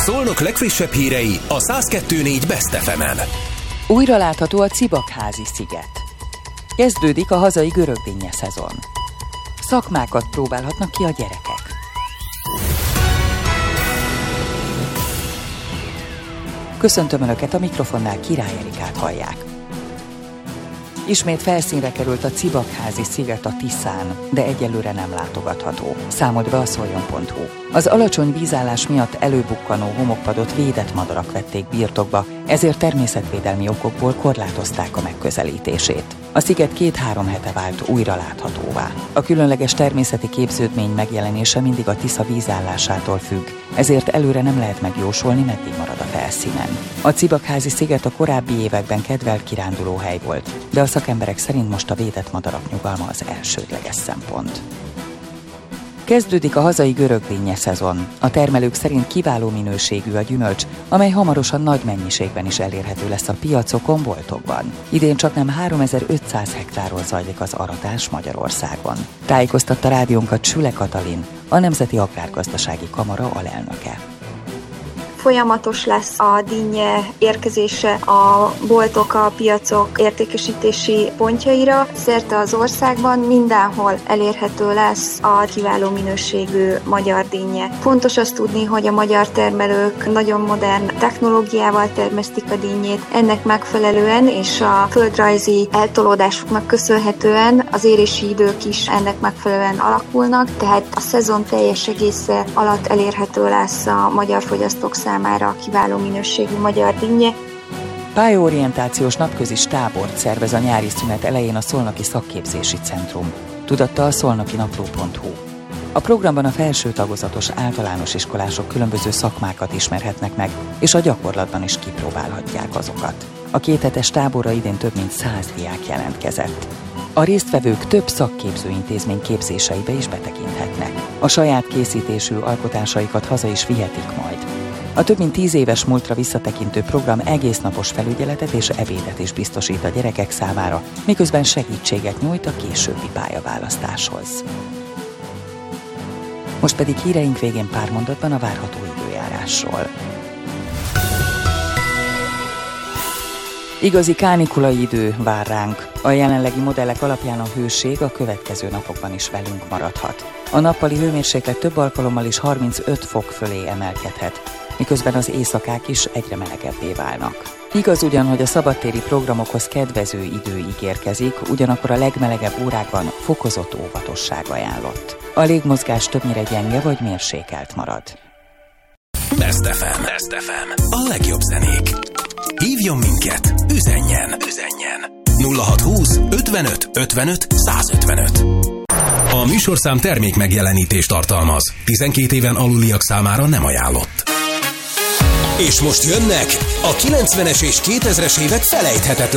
Szolnok legfrissebb hírei a 102.4 Best FM-en. Újra látható a Cibakházi sziget. Kezdődik a hazai görögdinnye szezon. Szakmákat próbálhatnak ki a gyerekek. Köszöntöm Önöket, a mikrofonnál Király Erikát hallják. Ismét felszínre került a Cibakházi sziget a Tiszán, de egyelőre nem látogatható. Számolt be a szoljon.hu. Az alacsony vízállás miatt előbukkanó homokpadot védett madarak vették birtokba, ezért természetvédelmi okokból korlátozták a megközelítését. A sziget 2-3 hete vált újra láthatóvá. A különleges természeti képződmény megjelenése mindig a Tisza vízállásától függ, ezért előre nem lehet megjósolni, meddig marad a felszínen. A Cibakházi sziget a korábbi években kedvelt kirándulóhely volt, de a szakemberek szerint most a védett madarak nyugalma az elsődleges szempont. Kezdődik a hazai görögdinnye szezon. A termelők szerint kiváló minőségű a gyümölcs, amely hamarosan nagy mennyiségben is elérhető lesz a piacokon, boltokban. Idén csaknem 3500 hektáron zajlik az aratás Magyarországon. Tájékoztatta rádiónkat Süle Katalin, a Nemzeti Agrárgazdasági Kamara alelnöke. Folyamatos lesz a dinnye érkezése a boltok, a piacok értékesítési pontjaira. Szerte az országban mindenhol elérhető lesz a kiváló minőségű magyar dinnye. Fontos azt tudni, hogy a magyar termelők nagyon modern technológiával termesztik a dinnyét. Ennek megfelelően és a földrajzi eltolódásoknak köszönhetően az érési idők is ennek megfelelően alakulnak, tehát a szezon teljes egésze alatt elérhető lesz a magyar fogyasztók számára a kiváló minőségű magyar dinnye. Pályaorientációs napközis tábort szervez a nyári szünet elején a Szolnoki Szakképzési Centrum, tudatta a szolnokinapló.hu. A programban a felső tagozatos általános iskolások különböző szakmákat ismerhetnek meg, és a gyakorlatban is kipróbálhatják azokat. A 2 hetes táborra idén több mint 100 diák jelentkezett. A résztvevők több szakképzőintézmény képzéseibe is betekinthetnek. A saját készítésű alkotásaikat haza is vihetik majd. A több mint 10 éves múltra visszatekintő program egésznapos felügyeletet és ebédet is biztosít a gyerekek számára, miközben segítséget nyújt a későbbi pályaválasztáshoz. Most pedig híreink végén pár mondatban a várható időjárásról. Igazi kánikulai idő vár ránk. A jelenlegi modellek alapján a hőség a következő napokban is velünk maradhat. A nappali hőmérséklet több alkalommal is 35 fok fölé emelkedhet, miközben az éjszakák is egyre melegebbé válnak. Igaz ugyan, hogy a szabadtéri programokhoz kedvező idő ígérkezik, ugyanakkor a legmelegebb órákban fokozott óvatosság ajánlott. A légmozgás többnyire gyenge vagy mérsékelt marad. Best FM. Best FM. A legjobb zenék. Hívjon minket, üzenjen. 0620 55 55 155. A műsorszám termék megjelenítést tartalmaz. 12 éven aluliak számára nem ajánlott. És most jönnek a 90-es és 2000-es évek felejthetetlen